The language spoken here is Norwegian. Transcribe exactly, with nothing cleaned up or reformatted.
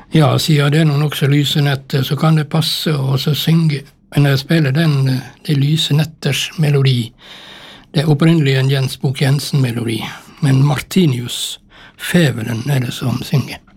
Ja, siden det er noen også lyse netter, så kan det passe å også synge. Men når jeg spiller den, det lyse netters melodi, det er opprinnelig en Jens Bukk Jensen-melodi, men Martinius, feveren, er det som synger.